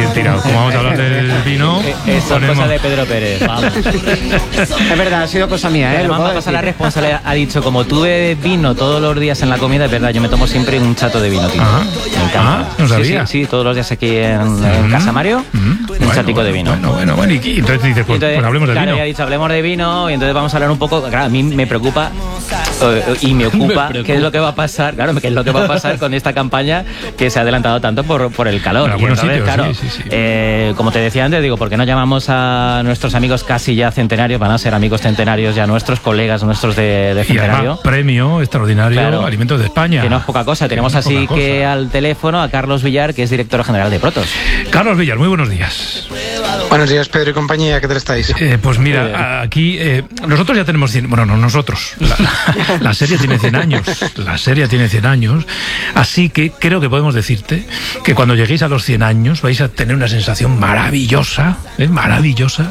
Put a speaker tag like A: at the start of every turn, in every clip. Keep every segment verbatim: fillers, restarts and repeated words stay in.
A: bien tirado. Como vamos a hablar del vino,
B: es
A: ponemos...
B: cosa de Pedro Pérez, vamos.
C: Es verdad, ha sido cosa mía, ¿eh?
B: Además, me ha pasado la responsabilidad. Ha dicho, como tú bebes vino todos los días en la comida, es verdad, yo me tomo siempre un chato de vino, tío.
A: Ajá.
B: Me encanta.
A: Ah, no sabía.
B: Sí, sí, sí, todos los días aquí en, en Casa Mario,
A: Mm.
B: un
A: Bueno,
B: chatico
A: bueno,
B: de vino.
A: Bueno, bueno, bueno. Y, y entonces dices, pues,
B: Entonces,
A: pues hablemos del
B: claro,
A: vino.
B: ya he dicho, hablemos de vino, y entonces vamos a hablar un poco. Claro, a mí me preocupa eh, y me ocupa
D: Me
B: qué es lo que va a pasar, claro, qué es lo que va a pasar con esta campaña que se ha adelantado tanto por, por el calor.
A: En
B: Y
A: algunos
B: entonces,
A: sitios,
B: claro,
A: sí, sí, sí.
B: eh, como te decía antes, digo, ¿por qué no llamamos a nuestros amigos casi ya centenarios? Van a ser amigos centenarios ya nuestros, colegas nuestros de, de
A: Y
B: centenario.
A: además, premio extraordinario
B: Claro.
A: Alimentos de España.
B: Que no es poca cosa. Tenemos
A: Que no es
B: así
A: poca
B: que
A: cosa.
B: al teléfono a Carlos Villar, que es director general de Protos.
A: Carlos Villar, muy buenos días.
E: Buenos días, Pedro y compañía, ¿qué tal estáis?
A: Eh, pues mira, aquí eh, nosotros ya tenemos cien, bueno, no nosotros, la, la, la serie tiene cien años, la serie tiene cien años, así que creo que podemos decirte que cuando lleguéis a los cien años vais a tener una sensación maravillosa, eh, maravillosa,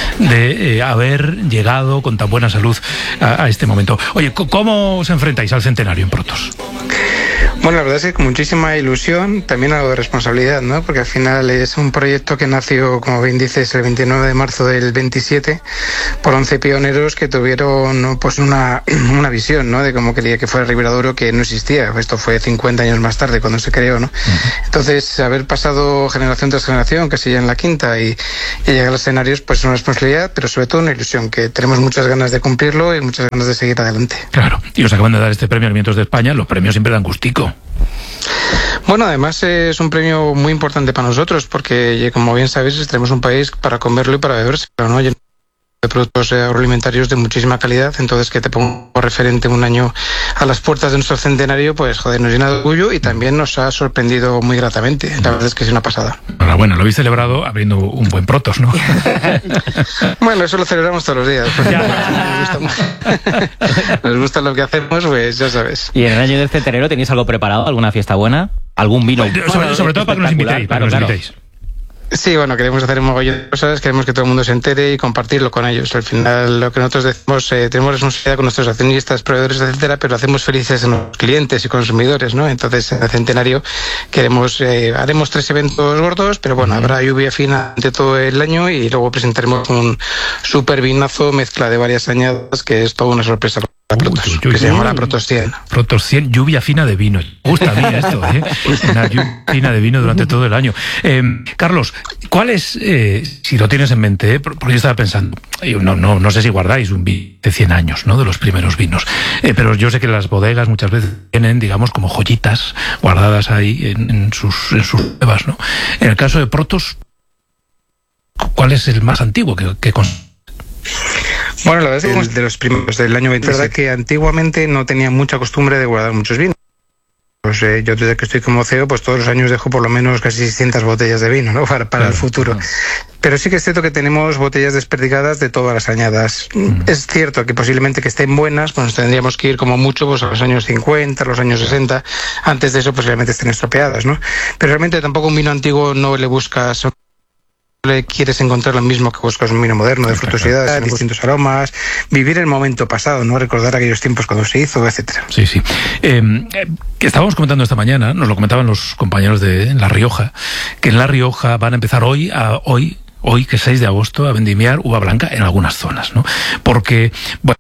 A: de eh, haber llegado con tan buena salud a, a este momento. Oye, ¿cómo os enfrentáis al centenario en Protos?
E: Bueno, la verdad es que con muchísima ilusión, también algo de responsabilidad, ¿no? Porque al final es un proyecto que nació, como bien dices, el veintinueve de marzo del veintisiete, por once pioneros que tuvieron, ¿no?, pues una, una visión, ¿no?, de cómo quería que fuera Ribera Douro, que no existía. Esto fue cincuenta años más tarde, cuando se creó, ¿no? Uh-huh. Entonces, haber pasado generación tras generación, casi ya en la quinta, y, y llegar a los escenarios, pues es una responsabilidad, pero sobre todo una ilusión, que tenemos muchas ganas de cumplirlo y muchas ganas de seguir adelante.
A: Claro, y os acaban de dar este premio Alimentos de España, los premios siempre dan gustico.
E: Bueno, además es un premio muy importante para nosotros porque, como bien sabéis, tenemos un país para comerlo y para beberlo, ¿no? De productos agroalimentarios de muchísima calidad, entonces que te pongo referente un año a las puertas de nuestro centenario, pues joder, nos llena de orgullo y también nos ha sorprendido muy gratamente. La verdad es que es una pasada.
A: Enhorabuena, lo habéis celebrado abriendo un buen Protos, ¿no?
E: Bueno, eso lo celebramos todos los días. Nos gusta, nos gusta lo que hacemos, pues ya sabes.
B: ¿Y en el año del centenario tenéis algo preparado? ¿Alguna fiesta buena? ¿Algún vino?
A: Sobre, sobre, sobre todo para que nos invitéis, para que nos invitéis.
E: Sí, bueno, queremos hacer un mogollón de cosas, queremos que todo el mundo se entere y compartirlo con ellos. Al final, lo que nosotros decimos, eh, tenemos responsabilidad con nuestros accionistas, proveedores, etcétera, pero hacemos felices a los clientes y consumidores, ¿no? Entonces, en el centenario queremos, eh, haremos tres eventos gordos, pero bueno, habrá lluvia fina durante todo el año y luego presentaremos un super vinazo, mezcla de varias añadas, que es toda una sorpresa. Protos, uy, uy, uy, que se llama la Protos cien.
A: Protos cien, lluvia fina de vino. Me gusta a mí esto, ¿eh? Una lluvia fina de vino durante todo el año. Eh, Carlos, ¿cuál es, eh, si lo tienes en mente, eh, porque yo estaba pensando, no, no, no sé si guardáis un vino de cien años, ¿no?, de los primeros vinos, eh, pero yo sé que las bodegas muchas veces tienen, digamos, como joyitas guardadas ahí en, en sus en sus cuevas, ¿no? En el caso de Protos, ¿cuál es el más antiguo que, que con...
E: Bueno, la verdad es que el de los primeros del año veinte, la verdad que antiguamente no tenía mucha costumbre de guardar muchos vinos. Pues, eh, yo desde que estoy como C E O, pues todos los años dejo por lo menos casi seiscientas botellas de vino, ¿no?, para, para claro, el futuro. Claro. Pero sí que es cierto que tenemos botellas desperdigadas de todas las añadas. Mm. Es cierto que posiblemente que estén buenas, pues tendríamos que ir como mucho pues a los años cincuenta, a los años sesenta. Antes de eso posiblemente estén estropeadas, ¿no? Pero realmente tampoco un vino antiguo no le buscas... le quieres encontrar lo mismo que buscas un vino moderno, de frutosidad, distintos aromas, vivir el momento pasado, no recordar aquellos tiempos cuando se hizo, etcétera.
A: Sí, sí. Eh, eh, estábamos comentando esta mañana, nos lo comentaban los compañeros de La Rioja, que en La Rioja van a empezar hoy, a, hoy, hoy que es seis de agosto, a vendimiar uva blanca en algunas zonas, ¿no? Porque, bueno,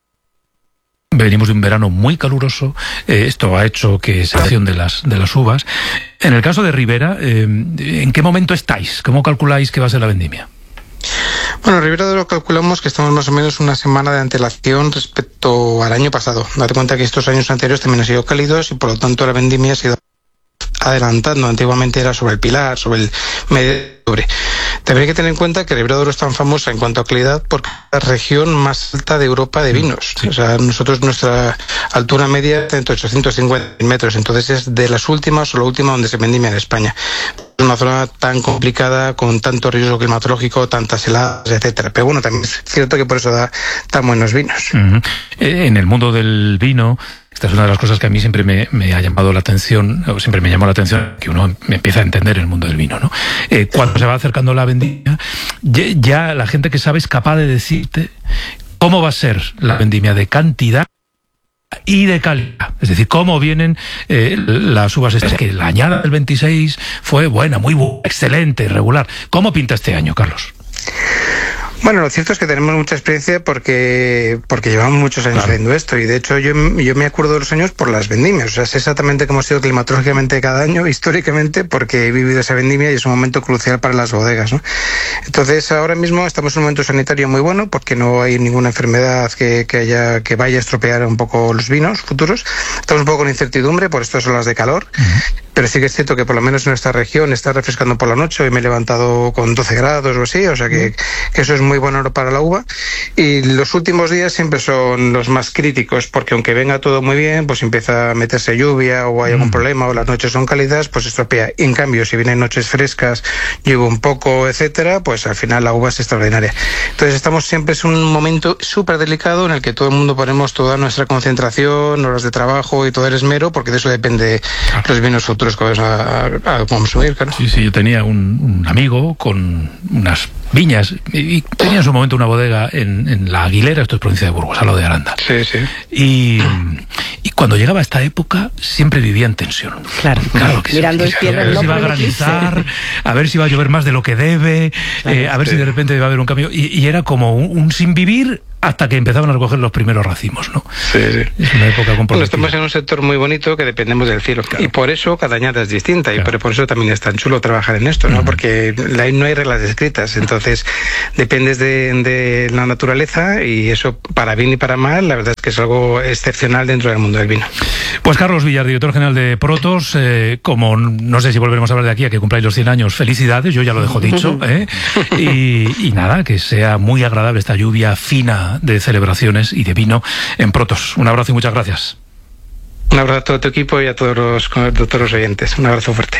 A: venimos de un verano muy caluroso, eh, esto ha hecho que se acción de las de las uvas. En el caso de Ribera, eh, ¿en qué momento estáis? ¿Cómo calculáis que va a ser la vendimia?
E: Bueno, Ribera Douro calculamos que estamos más o menos una semana de antelación respecto al año pasado. Date cuenta que estos años anteriores también han sido cálidos y por lo tanto la vendimia ha sido adelantando. Antiguamente era sobre el Pilar, sobre el medio de octubre. También hay que tener en cuenta que Ribera Douro es tan famosa en cuanto a calidad porque es la región más alta de Europa de vinos. Sí. O sea, nosotros, nuestra altura media está entre ochocientos cincuenta metros, entonces es de las últimas o la última donde se vendimia en España. Es una zona tan complicada, con tanto riesgo climatológico, tantas heladas, etcétera. Pero bueno, también es cierto que por eso da tan buenos vinos.
A: Uh-huh. En el mundo del vino, esta es una de las cosas que a mí siempre me, me ha llamado la atención, o siempre me llamó la atención, que uno empieza a entender el mundo del vino, ¿no? Eh, cuando se va acercando la vendimia, ya, ya la gente que sabe es capaz de decirte cómo va a ser la vendimia de cantidad y de calidad. Es decir, cómo vienen eh, las uvas estas. Que la añada del veintiséis fue buena, muy buena, excelente, regular. ¿Cómo pinta este año, Carlos?
E: Bueno, lo cierto es que tenemos mucha experiencia porque porque llevamos muchos años claro. haciendo esto, y de hecho yo, yo me acuerdo de los años por las vendimias, o sea, sé exactamente cómo ha sido climatológicamente cada año, históricamente, porque he vivido esa vendimia y es un momento crucial para las bodegas, ¿no? Entonces ahora mismo estamos en un momento sanitario muy bueno porque no hay ninguna enfermedad que, que haya que vaya a estropear un poco los vinos futuros. Estamos un poco con incertidumbre por estas olas de calor. Uh-huh. Pero sí que es cierto que por lo menos en nuestra región está refrescando por la noche. Hoy me he levantado con doce grados o así, o sea que, que eso es muy bueno para la uva. Y los últimos días siempre son los más críticos, porque aunque venga todo muy bien, pues empieza a meterse lluvia o hay algún problema, o las noches son cálidas, pues estropea. Y en cambio, si vienen noches frescas, llueve un poco, etcétera, pues al final la uva es extraordinaria. Entonces estamos siempre, es un momento súper delicado en el que todo el mundo ponemos toda nuestra concentración, horas de trabajo y todo el esmero, porque de eso depende claro. los vinos futuros que vamos a, a, a consumir, claro.
A: Sí, sí, yo tenía un, un amigo con unas viñas y tenía en su momento una bodega en, en La Aguilera, esto es provincia de Burgos, al lado de Aranda.
E: Sí, sí.
A: Y, y cuando llegaba esta época siempre vivía en tensión.
D: Claro,
A: claro que
D: mirando
A: sí,
D: el cielo,
A: a ver
D: no
A: si va a granizar, a ver si va a llover más de lo que debe, claro, eh, a ver sí. si de repente va a haber un cambio. Y, y era como un, un sin vivir hasta que empezaban a recoger los primeros racimos, ¿no?
E: Sí, sí.
A: Es una época comprometida.
E: Bueno, estamos en un sector muy bonito que dependemos del cielo. Claro. Y por eso cada añada es distinta. Claro. Y por, por eso también es tan chulo trabajar en esto, ¿no? Uh-huh. Porque la, no hay reglas escritas. Entonces, dependes de, de la naturaleza, y eso, para bien y para mal, la verdad es que es algo excepcional dentro del mundo del vino.
A: Pues Carlos Villar, director general de Protos, eh, como no sé si volveremos a hablar de aquí a que cumpláis los cien años, felicidades, yo ya lo dejo dicho, ¿eh? y, y nada, que sea muy agradable esta lluvia fina de celebraciones y de vino en Protos. Un abrazo y muchas gracias.
E: Un abrazo a todo tu equipo y a todos los, a todos los oyentes. Un abrazo fuerte.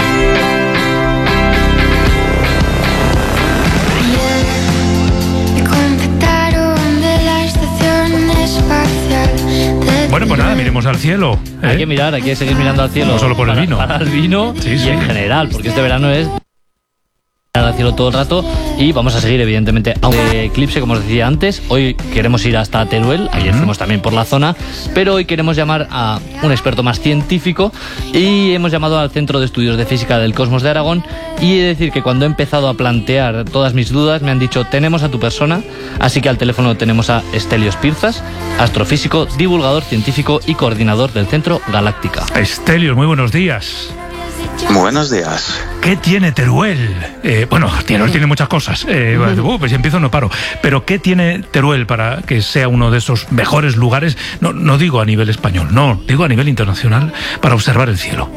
A: Bueno, pues nada, miremos al cielo. ¿eh?
B: Hay que mirar, hay que seguir mirando al cielo.
A: No solo por
B: para,
A: el vino.
B: Para el vino sí, y sí. en general, porque este verano es al cielo todo el rato, y vamos a seguir evidentemente a un eclipse, como os decía antes. Hoy queremos ir hasta Teruel, ayer uh-huh. fuimos también por la zona, pero hoy queremos llamar a un experto más científico y hemos llamado al Centro de Estudios de Física del Cosmos de Aragón, y he de decir que cuando he empezado a plantear todas mis dudas me han dicho: tenemos a tu persona, así que al teléfono tenemos a Stelios Pirzas, astrofísico, divulgador científico y coordinador del Centro Galáctica.
A: Stelios, muy buenos días.
F: Buenos días.
A: ¿Qué tiene Teruel? Eh, bueno, Teruel tiene muchas cosas. Eh, uh, pues si empiezo no paro. Pero ¿qué tiene Teruel para que sea uno de esos mejores lugares? No, no digo a nivel español, no, digo a nivel internacional, para observar el cielo.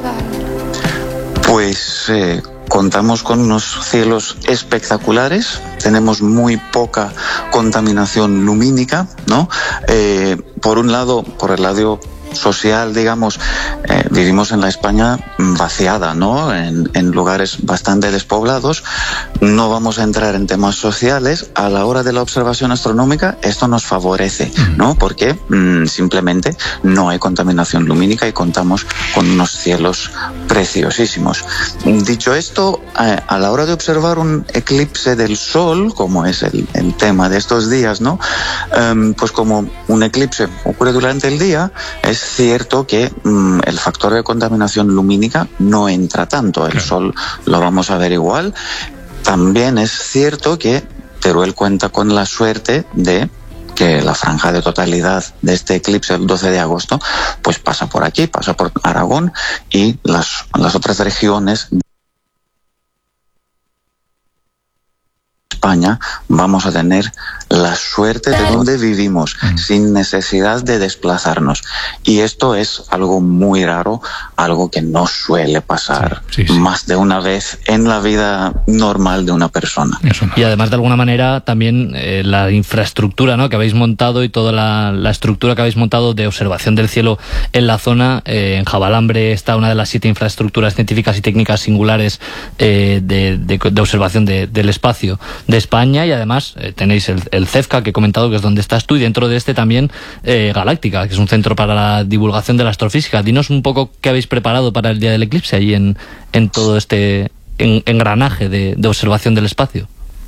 F: Pues eh, contamos con unos cielos espectaculares. Tenemos muy poca contaminación lumínica, ¿no? Eh, por un lado, por el lado social, digamos, eh, vivimos en la España vaciada, ¿no? En, en lugares bastante despoblados. No vamos a entrar en temas sociales. A la hora de la observación astronómica, esto nos favorece, ¿no? Porque mmm, simplemente no hay contaminación lumínica y contamos con unos cielos preciosísimos. Dicho esto, eh, a la hora de observar un eclipse del Sol, como es el, el tema de estos días, ¿no? Um, pues como un eclipse ocurre durante el día, es cierto que mmm, el factor de contaminación lumínica no entra tanto. El claro. Sol lo vamos a ver igual. También es cierto que Teruel cuenta con la suerte de que la franja de totalidad de este eclipse el doce de agosto pues pasa por aquí, pasa por Aragón, y las, las otras regiones de España vamos a tener la suerte de donde vivimos, mm. sin necesidad de desplazarnos. Y esto es algo muy raro, algo que no suele pasar sí, sí, sí. más de una vez en la vida normal de una persona.
B: No. Y además, de alguna manera, también eh, la infraestructura, ¿no?, que habéis montado, y toda la, la estructura que habéis montado de observación del cielo en la zona. Eh, en Javalambre está una de las siete infraestructuras científicas y técnicas singulares eh, de, de, de observación de, del espacio de España, y además eh, tenéis el el CEFCA, que he comentado, que es donde estás tú, y dentro de este también eh, Galáctica, que es un centro para la divulgación de la astrofísica. Dinos un poco qué habéis preparado para el día del eclipse ahí en, en todo este en, engranaje de, de observación del espacio.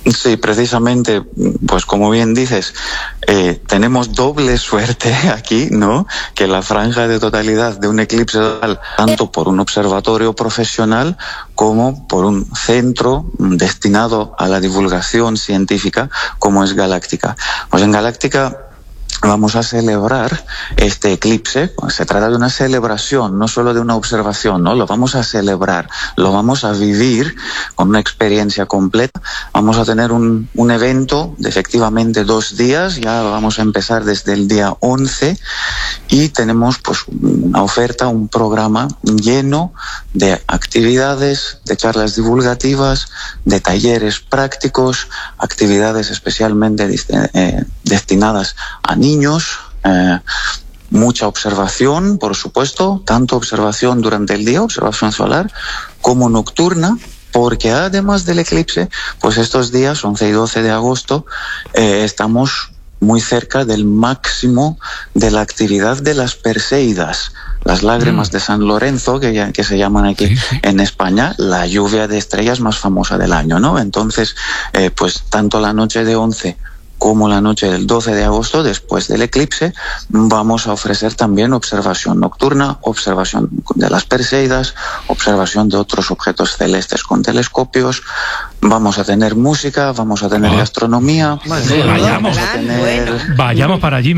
F: Sí, precisamente, pues como bien dices, eh, tenemos doble suerte aquí, ¿no? Que la franja de totalidad de un eclipse total, tanto por un observatorio profesional como por un centro destinado a la divulgación científica como es Galáctica. Pues en Galáctica vamos a celebrar este eclipse. Se trata de una celebración, no solo de una observación, ¿no? Lo vamos a celebrar, lo vamos a vivir con una experiencia completa. Vamos a tener un, un evento de efectivamente dos días, ya vamos a empezar desde el día once y tenemos pues una oferta, un programa lleno de actividades, de charlas divulgativas, de talleres prácticos, actividades especialmente eh, destinadas a niños, Niños, eh, mucha observación, por supuesto, tanto observación durante el día, observación solar, como nocturna, porque además del eclipse, pues estos días, once y doce de agosto, eh, estamos muy cerca del máximo de la actividad de las Perseidas, las lágrimas mm. de San Lorenzo, que, ya, que se llaman aquí sí, sí. en España, la lluvia de estrellas más famosa del año, ¿no? Entonces, eh, pues tanto la noche de once como la noche del doce de agosto, después del eclipse, vamos a ofrecer también observación nocturna, observación de las Perseidas, observación de otros objetos celestes con telescopios, vamos a tener música, vamos a tener oh. gastronomía,
A: vayamos,
F: vamos a tener...
A: vayamos para allí.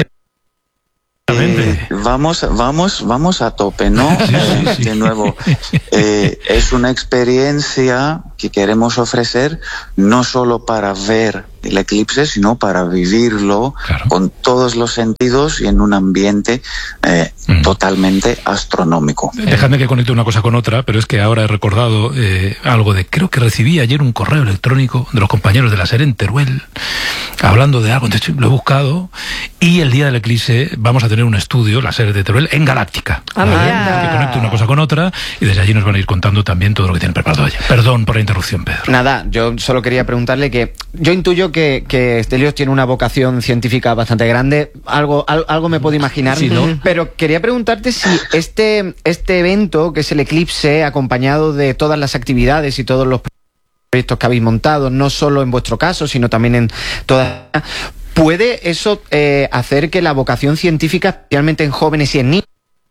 F: Eh, vamos, vamos, vamos a tope, ¿no?
A: Sí, sí, sí.
F: De nuevo, eh, es una experiencia que queremos ofrecer no solo para ver el eclipse, sino para vivirlo claro. con todos los sentidos y en un ambiente eh, mm. totalmente astronómico.
A: Dejadme que conecte una cosa con otra, pero es que ahora he recordado eh, algo de, creo que recibí ayer un correo electrónico de los compañeros de la SER en Teruel, hablando de algo, entonces lo he buscado, y el día del eclipse vamos a tener un estudio, la SER de Teruel, en Galáctica.
D: Ah,
A: ¿vale? Que conecte una cosa con otra, y desde allí nos van a ir contando también todo lo que tienen preparado allá. Perdón por la interrupción, Pedro.
C: Nada, yo solo quería preguntarle que yo intuyo que, que Stelios tiene una vocación científica bastante grande, algo, al, algo me puedo imaginar,
B: sí, ¿no?
C: Pero quería preguntarte si este, este evento, que es el eclipse, acompañado de todas las actividades y todos los proyectos que habéis montado, no solo en vuestro caso, sino también en toda... ¿Puede eso eh, hacer que la vocación científica, especialmente en jóvenes y en niños,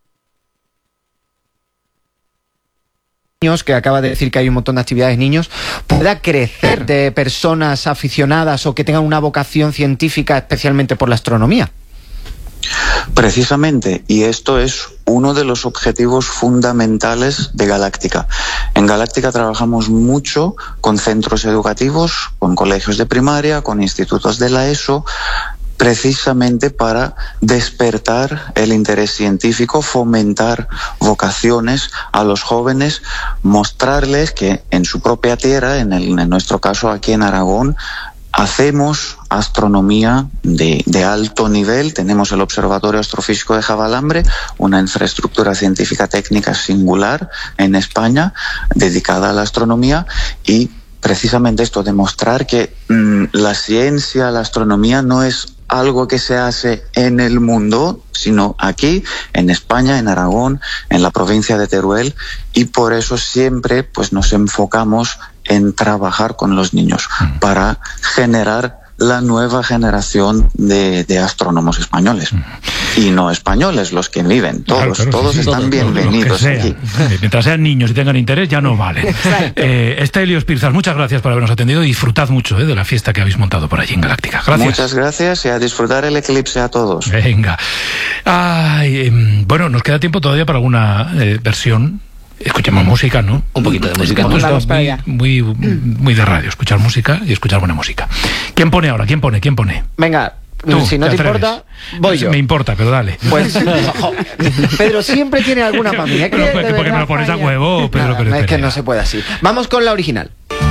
C: que acaba de decir que hay un montón de actividades niños, pueda crecer de personas aficionadas o que tengan una vocación científica especialmente por la astronomía?
F: Precisamente, y esto es uno de los objetivos fundamentales de Galáctica. En Galáctica trabajamos mucho con centros educativos, con colegios de primaria, con institutos de la ESO, precisamente para despertar el interés científico, fomentar vocaciones a los jóvenes, mostrarles que en su propia tierra, en, el, en nuestro caso aquí en Aragón, hacemos astronomía de, de alto nivel. Tenemos el Observatorio Astrofísico de Javalambre, una infraestructura científica técnica singular en España dedicada a la astronomía, y precisamente esto, demostrar que mmm, la ciencia, la astronomía no es algo que se hace en el mundo, sino aquí, en España, en Aragón, en la provincia de Teruel, y por eso siempre pues nos enfocamos en trabajar con los niños para generar la nueva generación de, de astrónomos españoles. Y no españoles, los que viven, todos, claro, claro, todos sí, sí, están todos, bienvenidos
A: sea.
F: aquí.
A: Mientras sean niños y tengan interés, ya no vale. eh, Stelios Pirzas, muchas gracias por habernos atendido y disfrutad mucho eh, de la fiesta que habéis montado por allí en Galáctica. Gracias.
F: Muchas gracias y a disfrutar el eclipse a todos.
A: Venga. Ay, eh, bueno, nos queda tiempo todavía para alguna eh, versión. Escuchemos música, ¿no?
B: Un poquito de música.
A: Esto es muy, muy, muy de radio, escuchar música y escuchar buena música. ¿Quién pone ahora? ¿Quién pone? ¿Quién pone?
C: Venga, tú, si no te, te importa, voy yo.
A: Me importa, pero dale.
C: Pues, ojo, Pedro siempre tiene alguna familia.
A: Pero, ¿por qué me lo pones a huevo, Pedro?
C: Nada, no, es que no se puede así. Vamos con la original.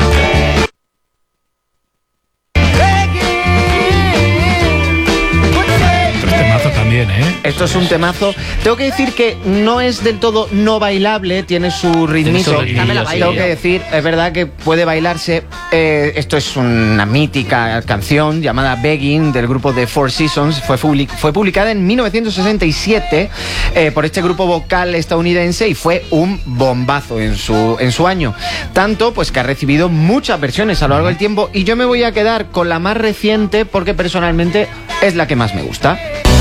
A: También, ¿eh?
C: Esto es un temazo. Tengo que decir que no es del todo no bailable, tiene su ritmito. Tengo que decir, es verdad que puede bailarse. Eh, esto es una mítica canción llamada Begging del grupo The Four Seasons. Fue, public fue publicada en mil novecientos sesenta y siete. eh, por este grupo vocal estadounidense y fue un bombazo en su, en su año. Tanto pues que ha recibido muchas versiones a lo largo del tiempo y yo me voy a quedar con la más reciente porque personalmente es la que más me gusta.